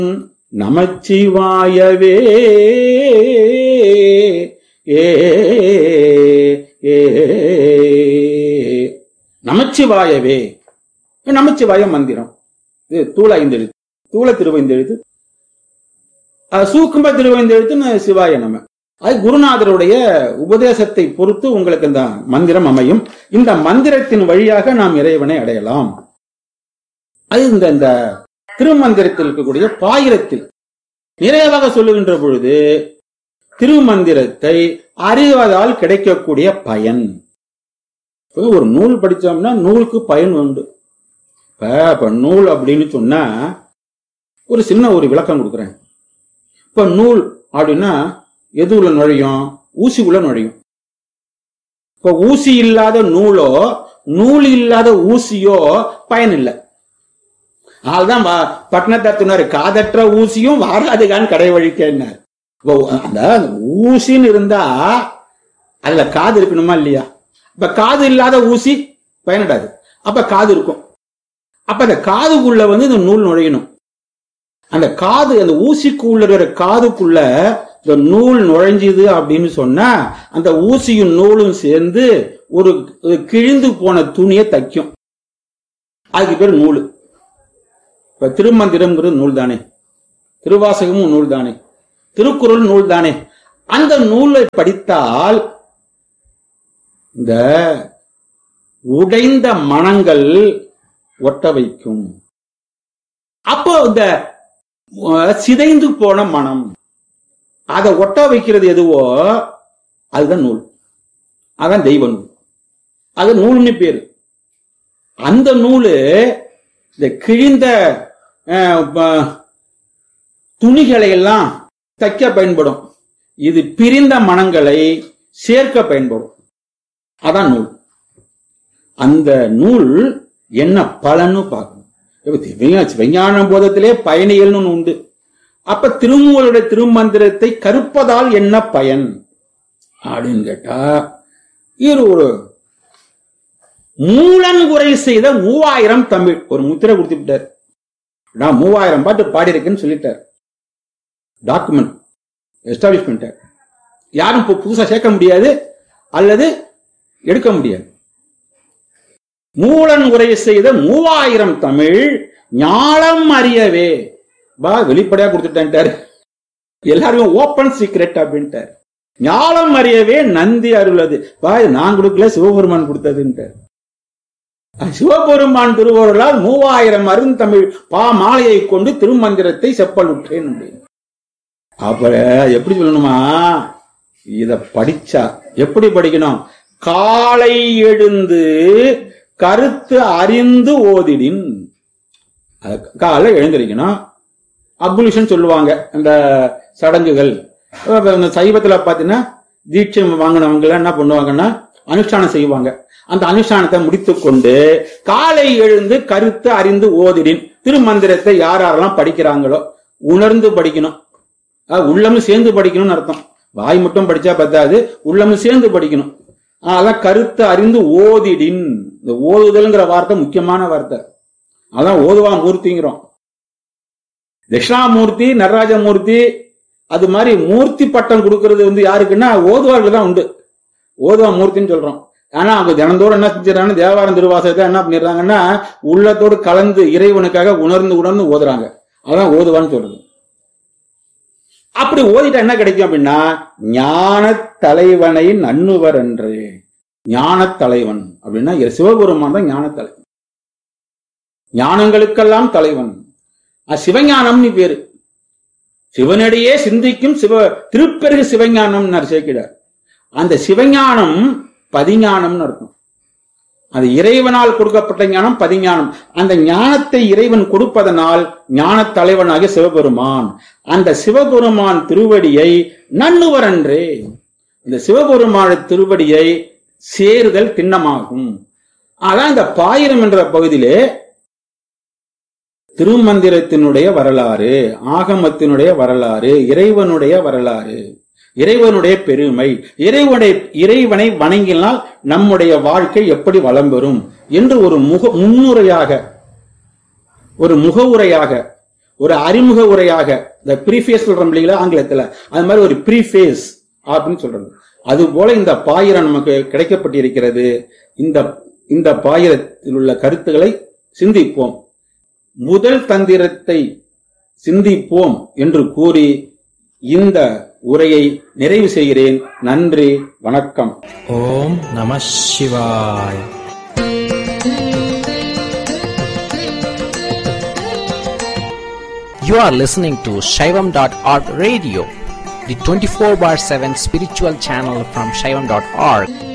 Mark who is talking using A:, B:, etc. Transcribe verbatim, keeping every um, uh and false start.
A: நமச்சிவாயவே ஏ ஏ நமச்சிவாயவே. நமச்சிவாய மந்திரம். இது தூள ஐந்தெழுத்து, தூள திருவைந்தெழுத்து, சூக்கும்ப திருவைந்தெழுத்து சிவாய நம. அது குருநாதருடைய உபதேசத்தை பொறுத்து உங்களுக்கு இந்த மந்திரம் அமையும். இந்த மந்திரத்தின் வழியாக நாம் இறைவனை அடையலாம். அது இந்த இந்த திருமந்திரத்தில் இருக்கக்கூடிய பாயிரத்தில் நிறைவாக சொல்லுகின்ற பொழுது திருமந்திரத்தை அறிவதால் கிடைக்கக்கூடிய பயன். ஒரு நூல் படிச்சோம்னா நூலுக்கு பயன் உண்டு. இப்ப நூல் அப்படின்னு சொன்னா ஒரு சின்ன ஒரு விளக்கம் கொடுக்குறேன். இப்ப நூல் அப்படின்னா எது உள்ள நுழையும்? ஊசி உள்ள நுழையும். இப்ப ஊசி இல்லாத நூலோ நூல் இல்லாத ஊசியோ பயன் இல்லை. அதுதான் பட்டணத்தார் காதற்ற ஊசியும் வாராதுகான்னு கடை வழிக்கினார். அந்த ஊசின்னு இருந்தா அதுல காது இருக்கணுமா இல்லையா? இப்ப காது இல்லாத ஊசி பயனடாது. அப்ப காது இருக்கும். அப்ப அந்த காதுக்குள்ள வந்து இந்த நூல் நுழையணும். அந்த காது அந்த ஊசிக்குள்ள இருக்கிற காதுக்குள்ள இந்த நூல் நுழைஞ்சுது அப்படின்னு சொன்னா அந்த ஊசியும் நூலும் சேர்ந்து ஒரு கிழிந்து போன துணியை தைக்கும். அதுக்கு பேர் நூல். இப்ப திருமந்திரம்ங்கிறது நூல் தானே, திருவாசகமும் நூல் தானே, திருக்குறள் நூல் தானே. அந்த நூலை படித்தால் இந்த உடைந்த மனங்கள் ஒட்ட வைக்கும். அப்போ இந்த சிதைந்து போன மனம் அதை ஒட்ட வைக்கிறது எதுவோ அதுதான் நூல். அதான் தெய்வ நூல். அது நூல்னு பேரு. அந்த நூலு இந்த கிழிந்த துணிகளை எல்லாம் தைக்க பயன்படும். இது பிரிந்த மனங்களை சேர்க்க பயன்படும். அதான் நூல். அந்த நூல் என்ன பலன்னு பார்க்கணும். விஞ்ஞான போதத்திலே பயணிகள் உண்டு. அப்ப திருமூலருடைய திருமந்திரத்தை கற்பதால் என்ன பயன் அப்படின்னு கேட்டா இரு ஒரு மூலங்குறை செய்த மூவாயிரம் தமிழ் ஒரு முத்திரை கொடுத்து விட்டார். நான் மூவாயிரம் பாட்டு பாடியிருக்கேன்னு சொல்லிட்டார். டாக்குமெண்ட் எஸ்டாப்ளிஷ் பண்ணிட்டார். யாரும் புதுசா சேர்க்க முடியாது அல்லது எடுக்க முடியாது. மூலன் உரை செய்த மூவாயிரம் தமிழ் ஞானம் அறியவே பா வெளிப்படையா கொடுத்துட்டாரு. எல்லாரும் ஓபன் சீக்ரெட் அப்படின்ட்டார். ஞானம் அறியவே நந்தி அருளது பா நான் கொடுக்கல சிவபெருமான் கொடுத்ததுன்ட்டார். சிவபெருமான் திருவருளால் மூவாயிரம் அருந்தமிழ் பா மாலையை கொண்டு திருமந்திரத்தை செப்பலுற்றேன். அப்ப எப்படி சொல்லணுமா? இத படிச்சா எப்படி படிக்கணும்? காலை எழுந்து கருத்து அறிந்து ஓதிடின். காலை எழுந்திருக்கணும். அபுலிஷன் சொல்லுவாங்க அந்த சடங்குகள். சைவத்துல பாத்தீங்கன்னா தீட்சை வாங்கினவங்க என்ன பண்ணுவாங்கன்னா அனுஷ்டானம் செய்வாங்க. அந்த அனுஷ்டானத்தை முடித்துக் கொண்டு காலை எழுந்து கருத்து அறிந்து ஓதிடின். திருமந்திரத்தை யார் யாரெல்லாம் படிக்கிறாங்களோ உணர்ந்து படிக்கணும். உள்ளமும் சேர்ந்து படிக்கணும்னு அர்த்தம். வாய் மட்டும் படிச்சா பத்தாது, உள்ளமும் சேர்ந்து படிக்கணும். அதான் கருத்து அறிந்து ஓதிடின். இந்த ஓதுதல்ங்கிற வார்த்தை முக்கியமான வார்த்தை. அதான் ஓதுவா மூர்த்திங்கிறோம். தட்சிணாமூர்த்தி, நடராஜமூர்த்தி, அது மாதிரி மூர்த்தி பட்டம் கொடுக்கறது வந்து யாருக்குன்னா ஓதுவார்கள் தான் உண்டு. ஓதுவா மூர்த்தின்னு சொல்றோம். ஆனா அவங்க தினந்தோறும் என்ன செஞ்சாங்க? தேவாரம் திருவாசகத்தை என்ன பண்ணிடுறாங்கன்னா உள்ளத்தோடு கலந்து இறைவனுக்காக உணர்ந்து உணர்ந்து ஓதுறாங்க. அதான் ஓதுவான்னு சொல்றது. அப்படி ஓதிட்டா என்ன கிடைக்கும் அப்படின்னா ஞான தலைவனை நன்னுவர் என்று. ஞான தலைவன் அப்படின்னா சிவபெருமான் தான் ஞான தலைவன், ஞானங்களுக்கெல்லாம் தலைவன். சிவஞானம்னு பேரு. சிவனடியே சிந்திக்கும் சிவ திருப்பெருகு சிவஞானம் சேர்க்கிறார். அந்த சிவஞானம் பதிஞானம்னு இருக்கும். அது இறைவனால் கொடுக்கப்பட்ட ஞானம் பதிஞானம். அந்த ஞானத்தை இறைவன் கொடுப்பதனால் ஞான தலைவனாகிய சிவபெருமான். அந்த சிவபெருமான் திருவடியை நன்னுவர் என்றே. இந்த சிவபெருமான திருவடியை சேருதல் திண்ணமாகும். அதான் இந்த பாயிரம் என்ற பகுதியிலே திருமந்திரத்தினுடைய வரலாறு, ஆகமத்தினுடைய வரலாறு, இறைவனுடைய வரலாறு, இறைவனுடைய பெருமை, இறைவனுடைய இறைவனை வணங்கினால் நம்முடைய வாழ்க்கை எப்படி வளம் பெறும் என்று ஒரு முக முன்னுரையாக, ஒரு முகவுரையாக, ஒரு அறிமுக உரையாக, இந்த ப்ரீஃபேஸ் சொல்றோம் இல்லைங்களா ஆங்கிலத்துல, அது மாதிரி ஒரு ப்ரீஃபேஸ் அப்படின்னு சொல்றது. அது போல இந்த பாயிரம் நமக்கு கிடைக்கப்பட்டிருக்கிறது. இந்த இந்த பாயிரத்தில் உள்ள கருத்துக்களை சிந்திப்போம். முதல் தந்திரத்தை சிந்திப்போம் என்று கூறி இந்த உரையை நிறைவு செய்கிறேன். நன்றி, வணக்கம்.
B: ஓம் நம சிவாய. You are listening to Shaivam dot org radio, the twenty-four bar seven spiritual channel from Shaivam dot org.